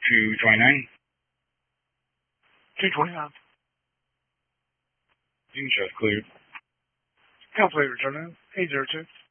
229. 229. You can show cleared. Calculator, turn in. 802.